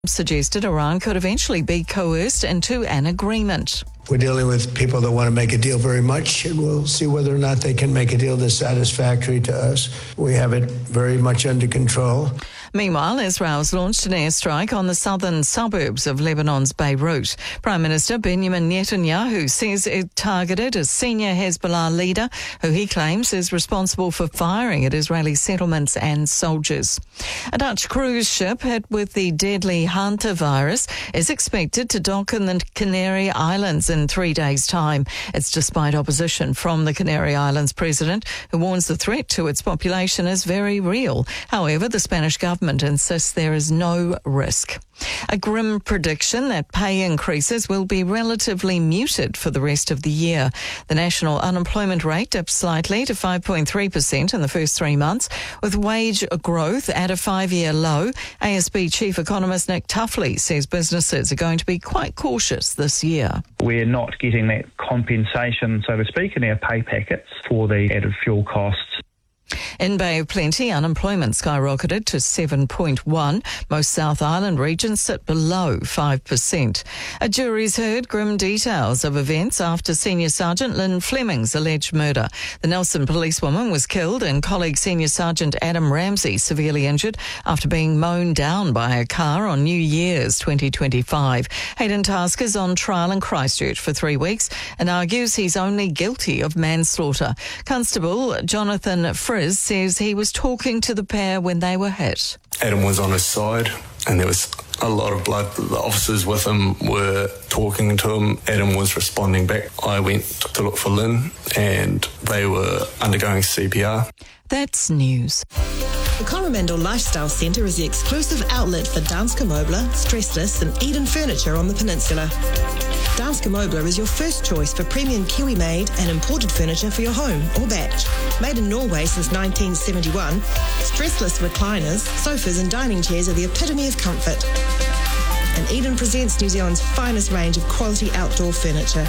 Suggested Iran could eventually be coerced into an agreement. We're dealing with people that want to make a deal very much, and we'll see whether or not they can make a deal that's satisfactory to us. We have it very much under control. Meanwhile, Israel's launched an airstrike on the southern suburbs of Lebanon's Beirut. Prime Minister Benjamin Netanyahu says it targeted a senior Hezbollah leader who he claims is responsible for firing at Israeli settlements and soldiers. A Dutch cruise ship hit with the deadly hantavirus is expected to dock in the Canary Islands in 3 days' time. It's despite opposition from the Canary Islands president, who warns the threat to its population is very real. However, the Spanish government insists there is no risk. A grim prediction that pay increases will be relatively muted for the rest of the year. The national unemployment rate dipped slightly to 5.3% in the first 3 months, with wage growth at a 5-year low. ASB chief economist Nick Tuffley says businesses are going to be quite cautious this year. We're not getting that compensation, so to speak, in our pay packets for the added fuel costs. In Bay of Plenty, unemployment skyrocketed to 7.1. Most South Island regions sit below 5%. A jury's heard grim details of events after Senior Sergeant Lynn Fleming's alleged murder. The Nelson policewoman was killed and colleague Senior Sergeant Adam Ramsey severely injured after being mown down by a car on New Year's 2025. Hayden Tasker is on trial in Christchurch for 3 weeks and argues he's only guilty of manslaughter. Constable Jonathan Friz says he was talking to the pair when they were hit. Adam was on his side and there was a lot of blood. The officers with him were talking to him. Adam was responding back. I went to look for Lynn and they were undergoing CPR. That's news. The Coromandel Lifestyle Centre is the exclusive outlet for Danske Møbler, Stressless and Eden Furniture on the peninsula. Danske Møbler is your first choice for premium Kiwi-made and imported furniture for your home or batch. Made in Norway since 1971, stressless recliners, sofas and dining chairs are the epitome of comfort. And Eden presents New Zealand's finest range of quality outdoor furniture.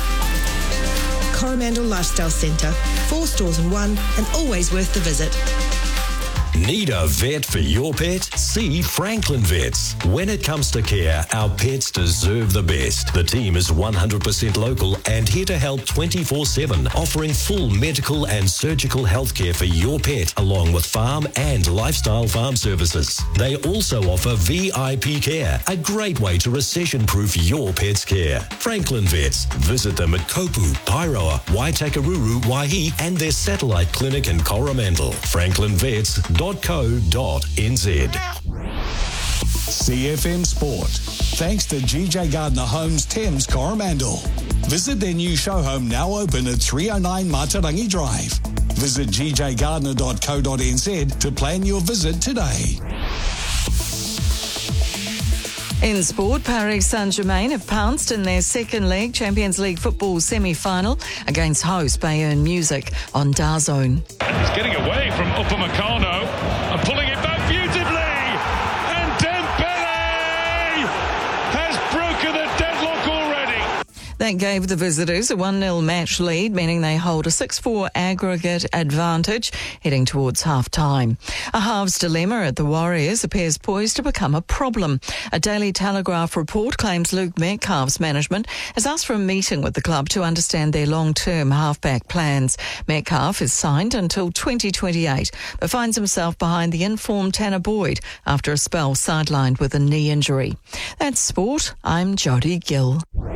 Coromandel Lifestyle Centre, 4 stores in one and always worth the visit. Need a vet for your pet? See Franklin Vets. When it comes to care, our pets deserve the best. The team is 100% local and here to help 24/7, offering full medical and surgical healthcare for your pet, along with farm and lifestyle farm services. They also offer VIP care, a great way to recession-proof your pet's care. Franklin Vets. Visit them at Kopu, Pairoa, Waitakaruru, Waihi, and their satellite clinic in Coromandel. FranklinVets.co.nz. CFM Sport. Thanks to GJ Gardner Homes Thames Coromandel. Visit their new show home now open at 309 Matarangi Drive. Visit gjgardner.co.nz to plan your visit today. In sport, Paris Saint-Germain have pounced in their second leg Champions League football semi-final against host Bayern Munich on DAZN. He's getting away from Upamecano and pulling it back beautifully. And Dembele has broken the deadlock already. That gave the visitors a 1-0 match lead, meaning they hold a 6-4 aggregate advantage heading towards half-time. A halves dilemma at the Warriors appears poised to become a problem. A Daily Telegraph report claims Luke Metcalf's management has asked for a meeting with the club to understand their long-term halfback plans. Metcalf is signed until 2028, but finds himself behind the informed Tanner Boyd after a spell sidelined with a knee injury. That's sport. I'm Jodie Gill.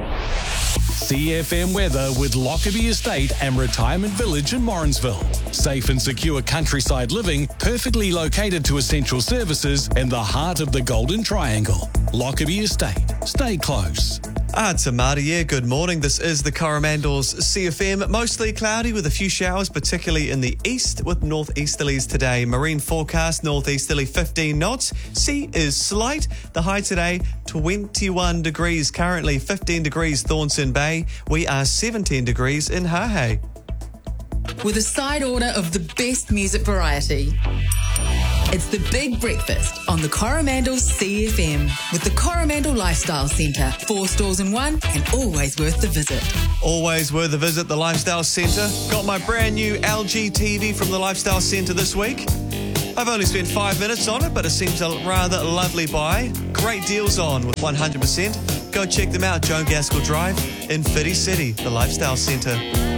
CFM weather with Lockerbie Estate and Retirement Village in Morrinsville. Safe and secure countryside living, perfectly located to essential services in the heart of the Golden Triangle. Lockerbie Estate. Stay close. It's Amari. Good morning. This is the Coromandel's CFM. Mostly cloudy with a few showers, particularly in the east, with northeasterlies today. Marine forecast, northeasterly 15 knots. Sea is slight. The high today, 21 degrees. Currently 15 degrees Thornton Bay. We are 17 degrees in Hahei. With a side order of the best music variety. It's the Big Breakfast on the Coromandel's CFM with the Coromandel Lifestyle Centre. 4 stores in one and always worth the visit. Always worth the visit, the Lifestyle Centre. Got my brand new LG TV from the Lifestyle Centre this week. I've only spent 5 minutes on it, but it seems a rather lovely buy. Great deals on with 100%. Go check them out, Joan Gaskell Drive in Whiti City, the Lifestyle Centre.